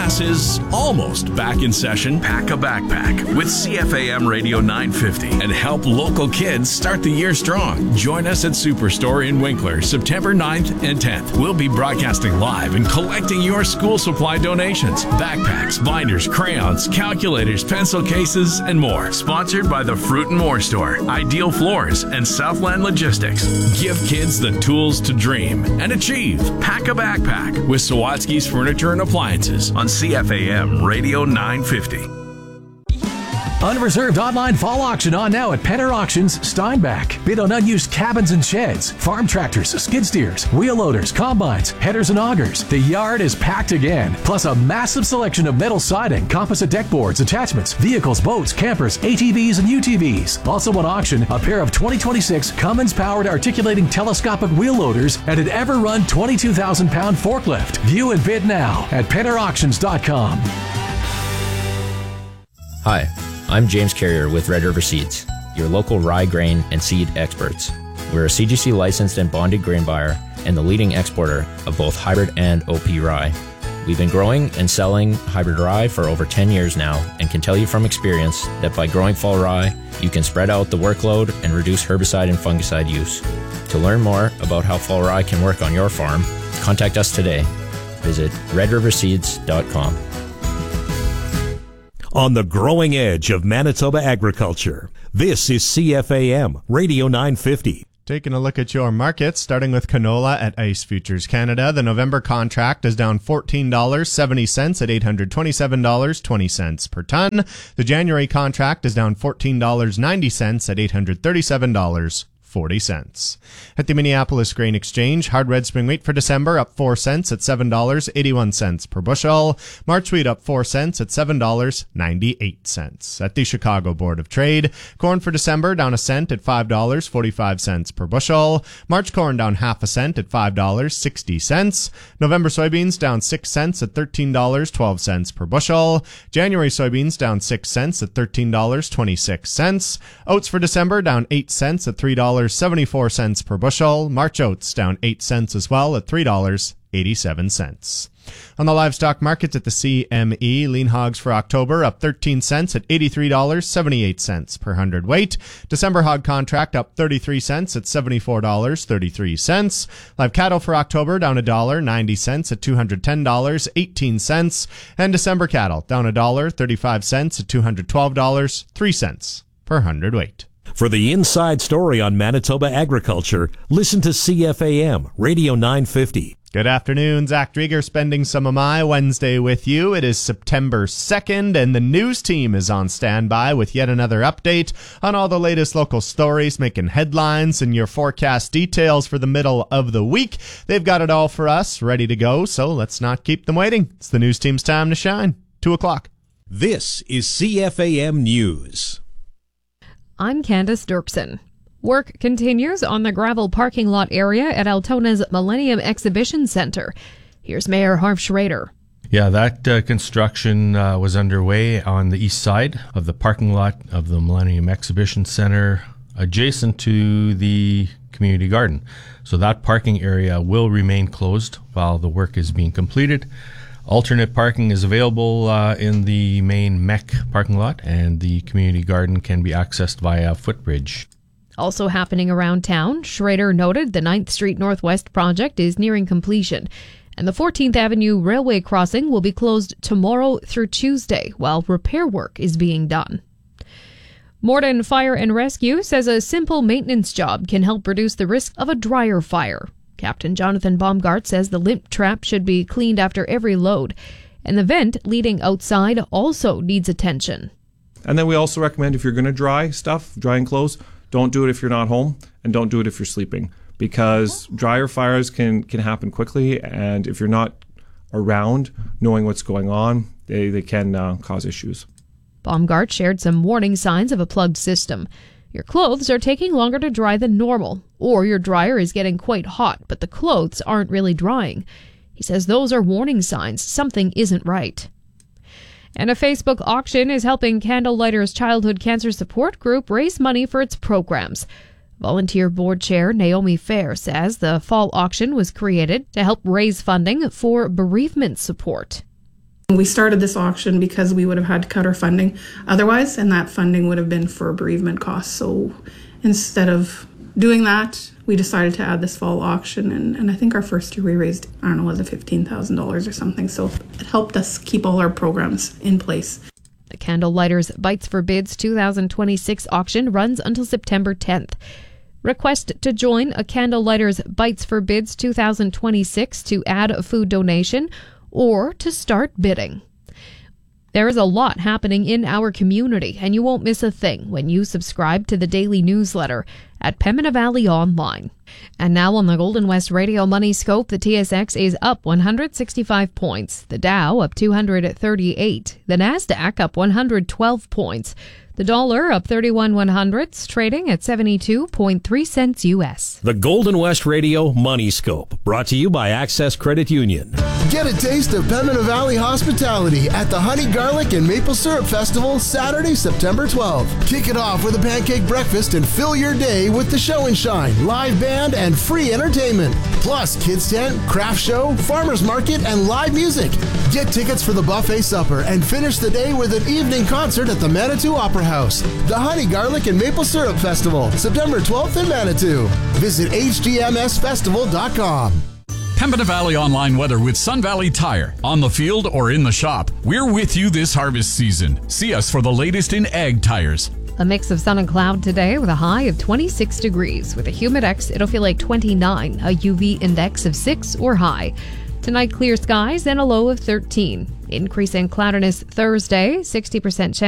Class is almost back in session. Pack a backpack with CFAM Radio 950 and help local kids start the year strong. Join us at Superstore in Winkler, September 9th and 10th. We'll be broadcasting live and collecting your school supply donations. Backpacks, binders, crayons, calculators, pencil cases, and more. Sponsored by the Fruit and More Store, Ideal Floors, and Southland Logistics. Give kids the tools to dream and achieve. Pack a backpack with Sawatsky's Furniture and Appliances on CFAM Radio 950. Unreserved online fall auction on now at Penner Auctions, Steinbach. Bid on unused cabins and sheds, farm tractors, skid steers, wheel loaders, combines, headers, and augers. The yard is packed again, plus a massive selection of metal siding, composite deck boards, attachments, vehicles, boats, campers, ATVs, and UTVs. Also on auction, a pair of 2026 Cummins-powered articulating telescopic wheel loaders and an Ever-Run 22,000-pound forklift. View and bid now at PennerAuctions.com. Hi. I'm James Carrier with Red River Seeds, your local rye grain and seed experts. We're a CGC licensed and bonded grain buyer and the leading exporter of both hybrid and OP rye. We've been growing and selling hybrid rye for over 10 years now and can tell you from experience that by growing fall rye, you can spread out the workload and reduce herbicide and fungicide use. To learn more about how fall rye can work on your farm, contact us today. Visit redriverseeds.com. On the growing edge of Manitoba agriculture, this is CFAM Radio 950. Taking a look at your markets, starting with canola at Ice Futures Canada. The November contract is down $14.70 at $827.20 per ton. The January contract is down $14.90 at $837.40. At the Minneapolis Grain Exchange, hard red spring wheat for December up 4 cents at $7.81 per bushel. March wheat up 4 cents at $7.98. At the Chicago Board of Trade, corn for December down a cent at $5.45 per bushel. March corn down half a cent at $5.60. November soybeans down 6 cents at $13.12 per bushel. January soybeans down 6 cents at $13.26. Oats for December down 8 cents at $3.74 per bushel. March oats down 8 cents as well at $3.87. On the livestock markets at the CME, lean hogs for October up 13 cents at $83.78 per hundredweight. December hog contract up 33 cents at $74.33. Live cattle for October down $1.90 at $210.18. And December cattle down $1.35 at $212.03 per hundredweight. For the inside story on Manitoba agriculture, listen to CFAM Radio 950. Good afternoon, Zach Drieger spending some of my Wednesday with you. It is September 2nd, and the news team is on standby with yet another update on all the latest local stories making headlines and your forecast details for the middle of the week. They've got it all for us, ready to go, so let's not keep them waiting. It's the news team's time to shine. 2 o'clock. This is CFAM News. I'm Candace Dirksen. Work continues on the gravel parking lot area at Altona's Millennium Exhibition Center. Here's Mayor Harv Schrader. Yeah, that construction was underway on the east side of the parking lot of the Millennium Exhibition Center, adjacent to the community garden. So that parking area will remain closed while the work is being completed. Alternate parking is available in the main MEC parking lot, and the community garden can be accessed via footbridge. Also happening around town, Schrader noted the 9th Street Northwest project is nearing completion, and the 14th Avenue Railway crossing will be closed tomorrow through Tuesday while repair work is being done. Morden Fire and Rescue says a simple maintenance job can help reduce the risk of a dryer fire. Captain Jonathan Baumgart says the limp trap should be cleaned after every load, and the vent leading outside also needs attention. And then we also recommend if you're going to drying clothes, don't do it if you're not home, and don't do it if you're sleeping, because dryer fires can happen quickly, and if you're not around knowing what's going on, they can cause issues. Baumgart shared some warning signs of a plugged system. Your clothes are taking longer to dry than normal, or your dryer is getting quite hot, but the clothes aren't really drying. He says those are warning signs something isn't right. And a Facebook auction is helping Candlelighters Childhood Cancer Support Group raise money for its programs. Volunteer Board Chair Naomi Fair says the fall auction was created to help raise funding for bereavement support. We started this auction because we would have had to cut our funding otherwise, and that funding would have been for bereavement costs. So instead of doing that, we decided to add this fall auction, and I think our first year we raised, was it $15,000 or something. So it helped us keep all our programs in place. The Candlelighters Bites for Bids 2026 auction runs until September 10th. Request to join a Candlelighters Bites for Bids 2026 to add a food donation or to start bidding. There is a lot happening in our community, and you won't miss a thing when you subscribe to the daily newsletter at Pembina Valley Online. And now on the Golden West Radio Money Scope, the TSX is up 165 points, the Dow up 238, the Nasdaq up 112 points, the dollar up 31/100ths, trading at 72.3 cents U.S. The Golden West Radio Money Scope, brought to you by Access Credit Union. Get a taste of Pembina Valley hospitality at the Honey Garlic and Maple Syrup Festival, Saturday, September 12th. Kick it off with a pancake breakfast and fill your day with the show and shine, live band, and free entertainment. Plus, kids tent, craft show, farmers market, and live music. Get tickets for the buffet supper and finish the day with an evening concert at the Manitou Opera House. The Honey Garlic and Maple Syrup Festival, September 12th in Manitou. Visit hgmsfestival.com. Pembina Valley Online weather with Sun Valley Tire. On the field or in the shop, we're with you this harvest season. See us for the latest in ag tires. A mix of sun and cloud today with a high of 26 degrees. With a humidex, it'll feel like 29, a UV index of 6 or high. Tonight, clear skies and a low of 13. Increase in cloudiness Thursday, 60% chance